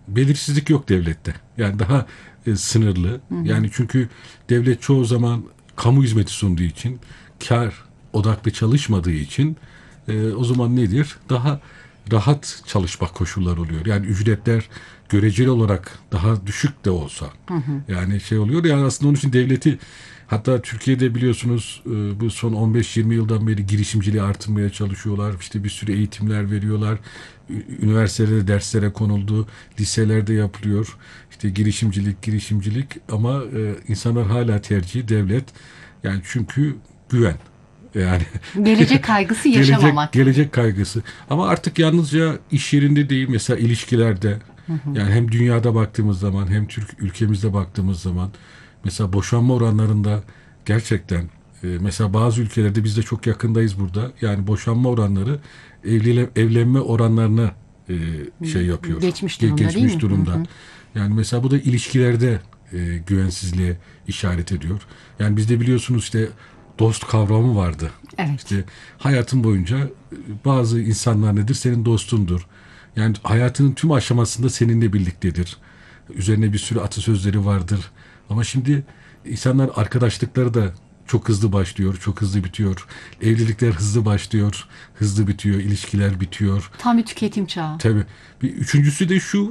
belirsizlik yok devlette. Yani daha sınırlı. Yani çünkü devlet çoğu zaman kamu hizmeti sunduğu için, kar odaklı çalışmadığı için o zaman nedir? Daha rahat çalışma koşulları oluyor. Yani ücretler göreceli olarak daha düşük de olsa. Yani şey oluyor. Yani aslında onun için devleti, hatta Türkiye'de biliyorsunuz bu son 15-20 yıldan beri girişimciliği artırmaya çalışıyorlar. İşte bir sürü eğitimler veriyorlar. Üniversitelerde derslere konuldu. Liselerde yapılıyor. İşte girişimcilik ama insanlar hala tercihi devlet. Yani çünkü güven. Yani Gelecek kaygısı yaşamamak. gelecek kaygısı. Ama artık yalnızca iş yerinde değil, mesela ilişkilerde, yani hem dünyada baktığımız zaman hem Türk ülkemizde baktığımız zaman mesela boşanma oranlarında gerçekten mesela bazı ülkelerde, biz de çok yakındayız burada. Yani boşanma oranları evlenme oranlarına şey yapıyor. Geçmiş durumda değil Geçmiş mi? durumda. Yani mesela bu da ilişkilerde güvensizliğe işaret ediyor. Yani bizde biliyorsunuz işte dost kavramı vardı. Evet. İşte hayatın boyunca bazı insanlar nedir? Senin dostundur. Yani hayatının tüm aşamasında seninle birliktedir. Üzerine bir sürü atasözleri vardır. Ama şimdi insanlar arkadaşlıkları da çok hızlı başlıyor, çok hızlı bitiyor. Evlilikler hızlı başlıyor, hızlı bitiyor, ilişkiler bitiyor. Tam bir tüketim çağı. Tabii. Bir üçüncüsü de şu,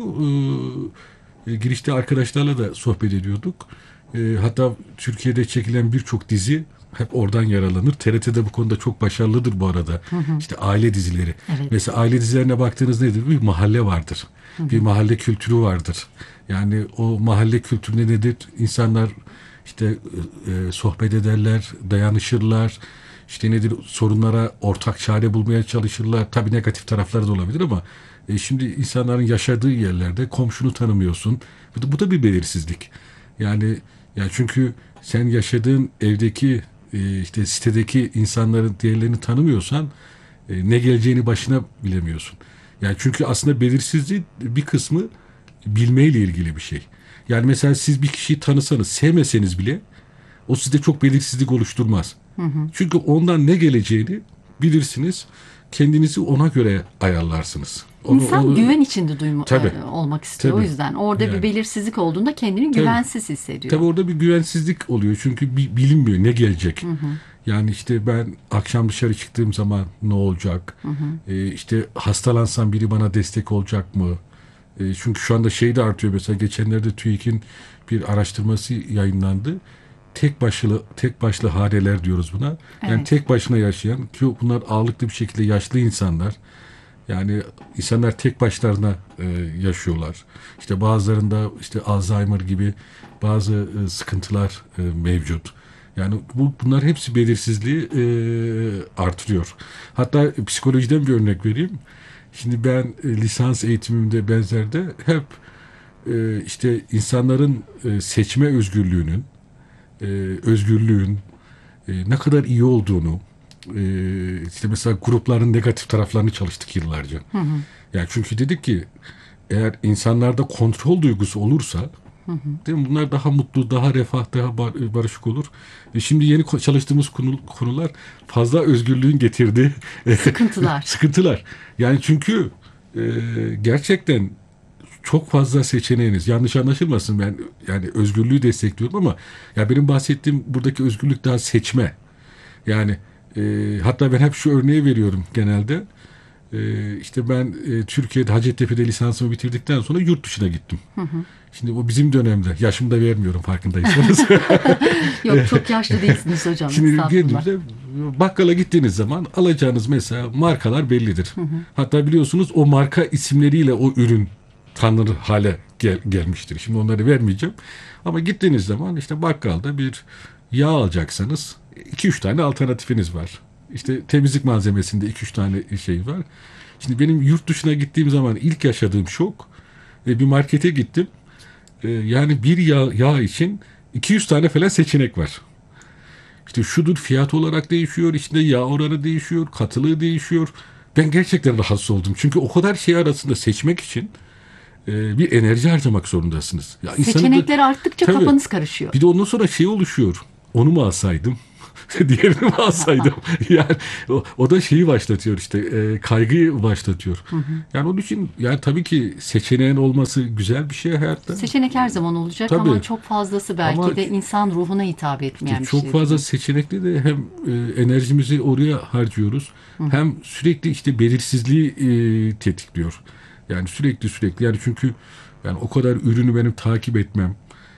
girişte arkadaşlarla da sohbet ediyorduk. Hatta Türkiye'de çekilen birçok dizi hep oradan yaralanır. TRT'de bu konuda çok başarılıdır bu arada. İşte aile dizileri. Evet. Mesela aile dizilerine baktığınız nedir? Bir mahalle vardır. Bir mahalle kültürü vardır. Yani o mahalle kültüründe nedir? İnsanlar işte sohbet ederler, dayanışırlar. İşte nedir? Sorunlara ortak çare bulmaya çalışırlar. Tabii negatif tarafları da olabilir ama şimdi insanların yaşadığı yerlerde komşunu tanımıyorsun. Bu da bir belirsizlik. Yani çünkü sen yaşadığın evdeki işte sitedeki insanların diğerlerini tanımıyorsan ne geleceğini başına bilemiyorsun. Yani çünkü aslında belirsizliğin bir kısmı bilmeyle ilgili bir şey. Yani mesela siz bir kişiyi tanısanız, sevmeseniz bile o sizde çok belirsizlik oluşturmaz. Çünkü ondan ne geleceğini bilirsiniz. Kendinizi ona göre ayarlarsınız. İnsan güven içinde tabii, olmak istiyor. O tabii. yüzden orada bir Yani, belirsizlik olduğunda kendini tabii. güvensiz hissediyor. Tabii orada bir güvensizlik oluyor. Çünkü bilinmiyor ne gelecek. Yani işte ben akşam dışarı çıktığım zaman ne olacak? İşte hastalansam biri bana destek olacak mı? Çünkü şu anda şey de artıyor. Mesela geçenlerde TÜİK'in bir araştırması yayınlandı. Tek başlı haneler diyoruz buna. Yani Evet. tek başına yaşayan, ki bunlar ağırlıklı bir şekilde yaşlı insanlar. Yani insanlar tek başlarına yaşıyorlar. İşte bazılarında işte Alzheimer gibi bazı sıkıntılar mevcut. Yani bunlar hepsi belirsizliği artırıyor. Hatta psikolojiden bir örnek vereyim. Şimdi ben lisans eğitimimde benzerde hep işte insanların seçme özgürlüğün ne kadar iyi olduğunu, işte mesela grupların negatif taraflarını çalıştık yıllarca. Yani çünkü dedik ki eğer insanlarda kontrol duygusu olursa, değil mi? Bunlar daha mutlu, daha refah, daha barışık olur. Şimdi yeni çalıştığımız konular fazla özgürlüğün getirdiği Sıkıntılar. sıkıntılar. Yani çünkü gerçekten çok fazla seçeneğiniz. Yanlış anlaşılmasın, ben yani özgürlüğü destekliyorum ama ya benim bahsettiğim buradaki özgürlük daha seçme. Yani hatta ben hep şu örneği veriyorum genelde. İşte ben Türkiye'de Hacettepe'de lisansımı bitirdikten sonra yurt dışına gittim. Şimdi o bizim dönemde. Yaşımı da vermiyorum farkındaysanız. Yok, çok yaşlı değilsiniz hocam. Şimdi Estağfurullah. geldiğimizde bakkala gittiğiniz zaman alacağınız mesela markalar bellidir. Hatta biliyorsunuz o marka isimleriyle o ürün tanınır hale gelmiştir. Şimdi onları vermeyeceğim. Ama gittiğiniz zaman işte bakkalda bir yağ alacaksanız 2-3 tane alternatifiniz var. İşte temizlik malzemesinde 2-3 tane şey var. Şimdi benim yurt dışına gittiğim zaman ilk yaşadığım şok, bir markete gittim. Yani bir yağ için 200 tane falan seçenek var. İşte şudur, fiyat olarak değişiyor, içinde yağ oranı değişiyor, katılığı değişiyor. Ben gerçekten rahatsız oldum. Çünkü o kadar şey arasında seçmek için bir enerji harcamak zorundasınız. Ya Seçenekler arttıkça tabii, kafanız karışıyor. bir de ondan sonra şey oluşuyor. Onu mu alsaydım? diğerini mi alsaydım? Yani o da şeyi başlatıyor işte, kaygıyı başlatıyor. Yani onun için yani tabii ki seçeneğin olması güzel bir şey hayatta. Seçenek her zaman olacak Tabii. ama çok fazlası belki Ama de insan ruhuna hitap etmeyen bir çok şey. fazla değil mi? seçenekli de hem enerjimizi oraya harcıyoruz, hem sürekli işte belirsizliği tetikliyor. Yani sürekli yani çünkü yani o kadar ürünü benim takip etmem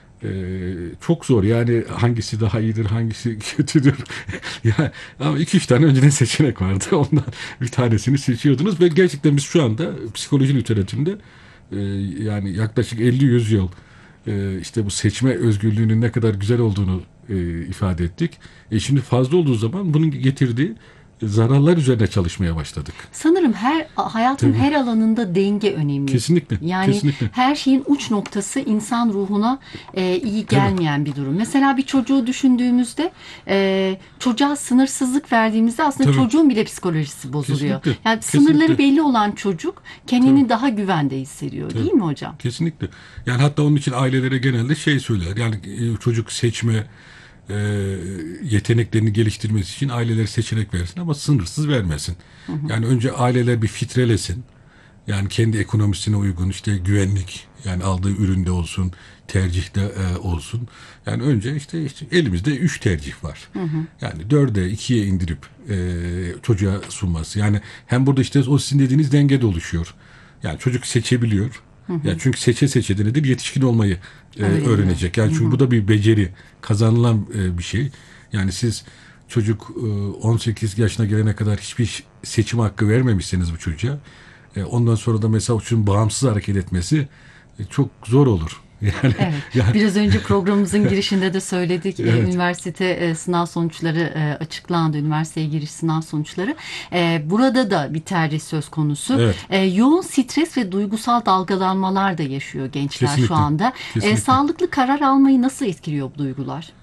çok zor. Yani hangisi daha iyidir, hangisi kötüdür. Yani ama 2-3 tane önceden seçenek vardı. Ondan bir tanesini seçiyordunuz ve gerçekten biz şu anda psikoloji literatüründe e, yani yaklaşık 50-100 yıl işte bu seçme özgürlüğünün ne kadar güzel olduğunu ifade ettik. Şimdi fazla olduğu zaman bunun getirdiği zararlar üzerine çalışmaya başladık. Sanırım hayatın Tabii. her alanında denge önemli. Kesinlikle. Yani Kesinlikle. her şeyin uç noktası insan ruhuna iyi gelmeyen bir durum. Mesela bir çocuğu düşündüğümüzde çocuğa sınırsızlık verdiğimizde aslında Tabii. çocuğun bile psikolojisi bozuluyor. Kesinlikle. Yani Kesinlikle. sınırları belli olan çocuk kendini Tabii. daha güvende hissediyor, Tabii. değil mi hocam? Kesinlikle. Yani hatta onun için ailelere genelde şey söyler. Yani çocuk seçme yeteneklerini geliştirmesi için aileler seçenek versin ama sınırsız vermesin. Yani önce aileler bir filtrelesin. Yani kendi ekonomisine uygun işte güvenlik, yani aldığı üründe olsun, tercihte olsun. Yani önce işte elimizde 3 tercih var. Yani 4'e 2'ye indirip çocuğa sunması. Yani hem burada işte o sizin dediğiniz denge de oluşuyor. Yani çocuk seçebiliyor. Yani çünkü seçe de nedir? Yetişkin olmayı Öğreniyor. öğrenecek. Yani çünkü bu da bir beceri, kazanılan bir şey. Yani siz çocuk 18 yaşına gelene kadar hiçbir seçim hakkı vermemişseniz bu çocuğa, ondan sonra da mesela çocuğun bağımsız hareket etmesi çok zor olur. Yani, Evet. yani Biraz önce programımızın girişinde de söyledik. Evet. Üniversite sınav sonuçları açıklandı. Üniversiteye giriş sınav sonuçları. Burada da bir tercih söz konusu. Evet. Yoğun stres ve duygusal dalgalanmalar da yaşıyor gençler Kesinlikle. şu anda. Kesinlikle. Sağlıklı karar almayı nasıl etkiliyor bu duygular?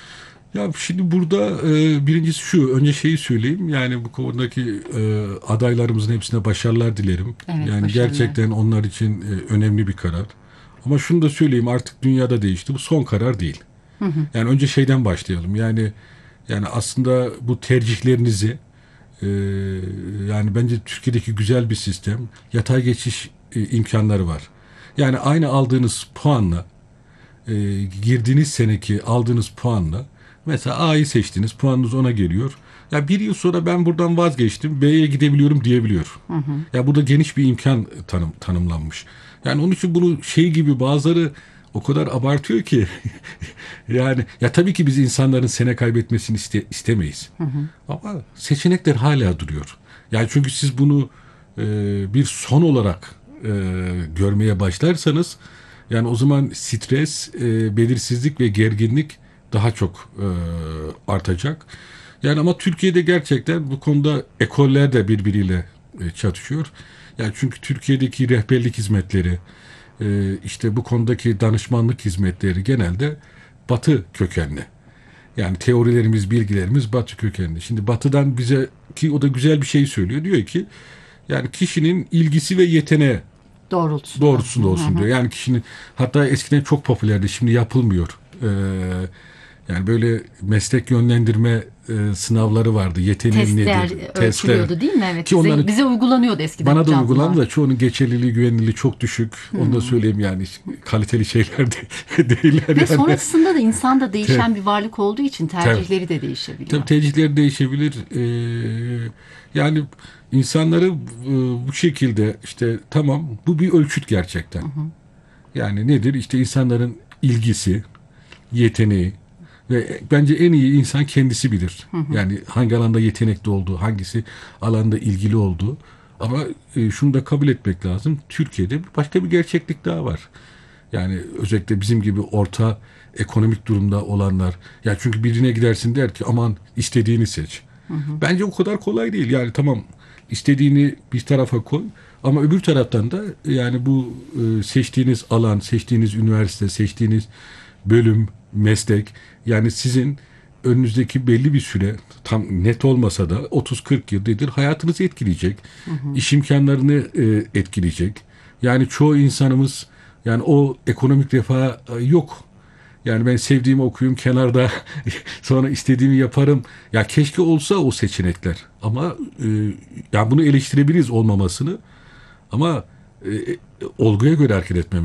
Ya şimdi burada birincisi şu, önce şeyi söyleyeyim. Yani bu konudaki adaylarımızın hepsine başarılar dilerim. Evet, Yani başarılar. gerçekten onlar için önemli bir karar. Ama şunu da söyleyeyim, artık dünyada değişti. Bu son karar değil. Yani önce şeyden başlayalım. Yani aslında bu tercihlerinizi yani bence Türkiye'deki güzel bir sistem, yatay geçiş imkanları var. Yani aynı aldığınız puanla girdiğiniz seneki aldığınız puanla mesela A'yı seçtiniz, puanınız ona geliyor. Ya bir yıl sonra ben buradan vazgeçtim, B'ye gidebiliyorum diyebiliyor. Ya burada geniş bir imkan tanımlanmış. Yani onun için bunu şey gibi bazıları o kadar abartıyor ki yani ya tabii ki biz insanların sene kaybetmesini istemeyiz. Ama seçenekler hala duruyor. Yani çünkü siz bunu bir son olarak görmeye başlarsanız, yani o zaman stres, belirsizlik ve gerginlik daha çok artacak. Yani ama Türkiye'de gerçekten bu konuda ekoller de birbiriyle çatışıyor. Yani çünkü Türkiye'deki rehberlik hizmetleri, işte bu konudaki danışmanlık hizmetleri genelde Batı kökenli. Yani teorilerimiz, bilgilerimiz Batı kökenli. Şimdi Batı'dan bize, ki o da güzel bir şey söylüyor. Diyor ki yani kişinin ilgisi ve yeteneği doğrultusunda olsun diyor. Yani kişinin, hatta eskiden çok popülerdi, şimdi yapılmıyor. Yani böyle meslek yönlendirme sınavları vardı. Yeteneğin Testler nedir? ölçülüyordu değil mi? Evet. Ki onların, Bize uygulanıyordu eskiden. bana da hocam uygulandı bunlar. da çoğunun geçerliliği, güvenilirliği çok düşük. Onu da söyleyeyim, yani kaliteli şeyler de değiller. Ve Yani. sonrasında da insan da değişen bir varlık olduğu için tercihleri de değişebiliyor. Tabii tercihleri değişebilir. Yani insanları bu şekilde işte, tamam, bu bir ölçüt gerçekten. Yani nedir? İşte insanların ilgisi, yeteneği ve bence en iyi insan kendisi bilir. Yani hangi alanda yetenekli olduğu, hangisi alanda ilgili olduğu. Ama şunu da kabul etmek lazım. Türkiye'de başka bir gerçeklik daha var. Yani özellikle bizim gibi orta ekonomik durumda olanlar. Ya çünkü birine gidersin, der ki aman istediğini seç. Bence o kadar kolay değil. Yani tamam, istediğini bir tarafa koy. Ama öbür taraftan da yani bu seçtiğiniz alan, seçtiğiniz üniversite, seçtiğiniz bölüm, meslek, yani sizin önünüzdeki belli bir süre, tam net olmasa da 30-40 yıl nedir, hayatınızı etkileyecek. İş imkanlarını etkileyecek. Yani çoğu insanımız yani o ekonomik refah yok. Yani ben sevdiğimi okuyayım kenarda sonra istediğimi yaparım. Ya keşke olsa o seçenekler. Ama yani bunu eleştirebiliriz olmamasını. Ama olguya göre hareket etmemiz